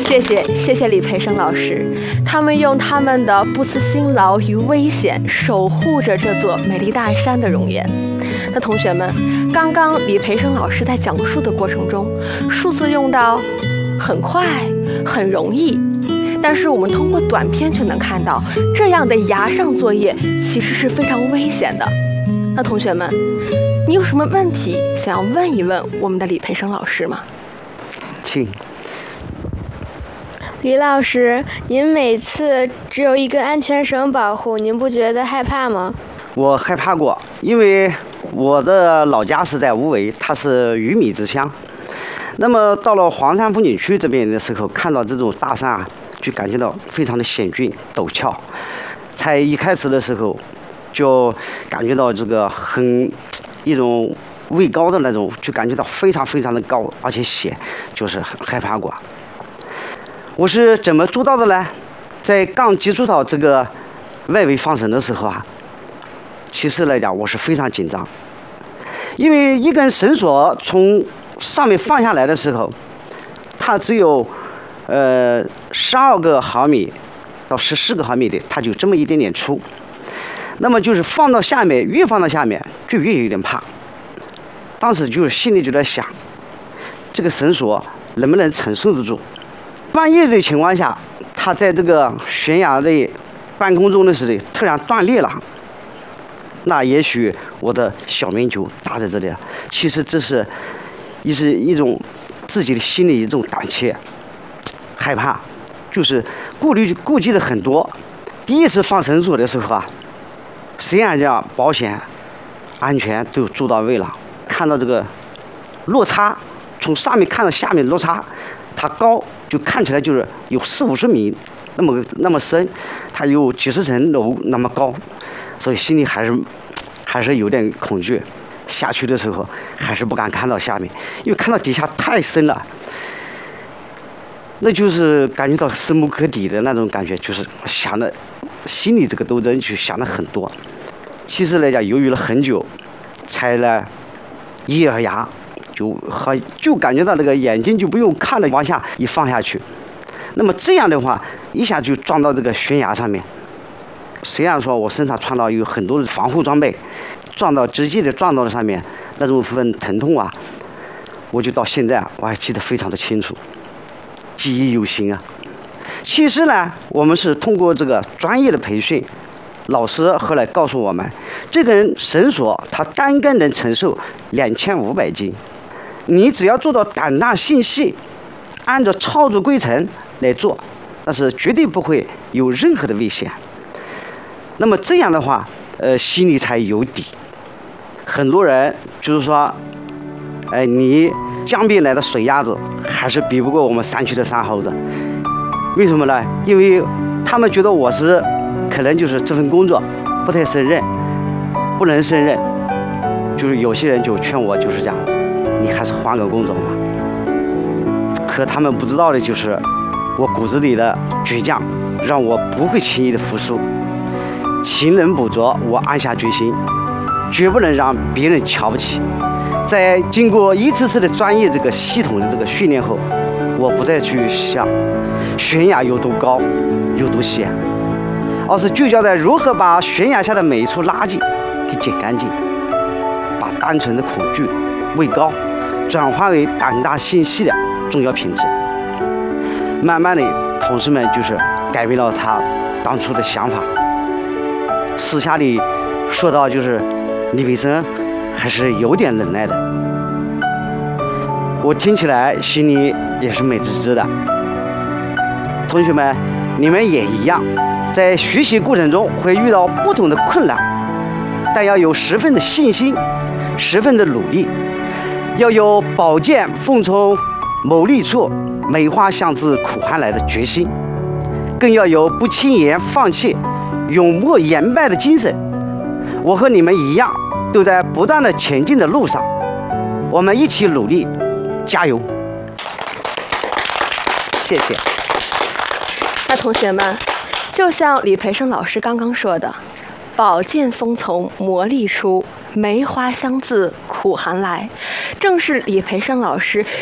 谢谢李培生老师，他们用他们的不辞辛劳与危险，守护着这座美丽大山的容颜。那同学们，刚刚李培生老师在讲述的过程中，数字用到很快、很容易，但是我们通过短片却能看到，这样的崖上作业其实是非常危险的。那同学们，你有什么问题想要问一问我们的李培生老师吗？ 请。 李老师，您每次只有一根安全绳保护，您不觉得害怕吗？ 我害怕过，因为我的老家是在无为，它是鱼米之乡。那么到了黄山风景区这边的时候，看到这种大山啊，就感觉到非常的险峻陡峭。才一开始的时候，就感觉到这个一种畏高的那种，就感觉到非常非常的高，而且险，就是很害怕过。我是怎么做到的呢？在刚接触到这个外围放绳的时候啊，其实来讲我是非常紧张，因为一根绳索从上面放下来的时候，它只有12个毫米到14个毫米的，它就这么一点点粗。那么就是放到下面，越放到下面就越有点怕。当时就是心里就在想，这个绳索能不能承受得住？万一的情况下，它在这个悬崖的半空中的时候突然断裂了，那也许我的小命就搭在这里了。其实这是一种自己的心里一种胆怯、害怕，就是顾忌的很多。第一次放绳索的时候啊，虽然讲保险、安全都做到位了，看到这个落差，从上面看到下面落差，它高就看起来就是有40-50米那么深，它有几十层楼那么高，所以心里还是有点恐惧。下去的时候还是不敢看到下面，因为看到底下太深了，那就是感觉到深不可抵的那种感觉，就是想的心里这个斗争就想的很多。其实来讲，犹豫了很久，才来一咬牙，就感觉到那个眼睛就不用看了，往下一放下去。那么这样的话，一下就撞到这个悬崖上面。虽然说我身上穿到有很多的防护装备，直接的撞到了上面，那种份疼痛啊，我就到现在我还记得非常的清楚，记忆犹新啊。其实呢，我们是通过这个专业的培训，老师后来告诉我们，这根绳索它单根能承受2500斤，你只要做到胆大心细，按照操作规程来做，那是绝对不会有任何的危险。那么这样的话，心里才有底。很多人就是说，你江边来的水鸭子还是比不过我们山区的山猴子。为什么呢？因为他们觉得我是可能就是这份工作不太胜任，不能胜任，就是有些人就劝我就是讲，你还是换个工作嘛。可他们不知道的就是我骨子里的倔强，让我不会轻易的服输。勤能补拙，我暗下决心，绝不能让别人瞧不起。在经过一次次的专业这个系统的这个训练后，我不再去想悬崖有多高有多险，而是聚焦在如何把悬崖下的每一处垃圾给捡干净，把单纯的恐惧、畏高转化为胆大心细的重要品质。慢慢的，同事们就是改变了他当初的想法。私下里说到，就是李培生还是有点能耐的。我听起来心里也是美滋滋的。同学们，你们也一样，在学习过程中会遇到不同的困难，但要有十分的信心，十分的努力，要有宝剑锋从某利处，梅花香自苦寒来的决心，更要有不轻言放弃、永不言败的精神。我和你们一样，都在不断的前进的路上，我们一起努力，加油！谢谢。 那同学们，就像李培生老师刚刚说的，宝剑锋从磨砺出，梅花香自苦寒来，正是李培生老师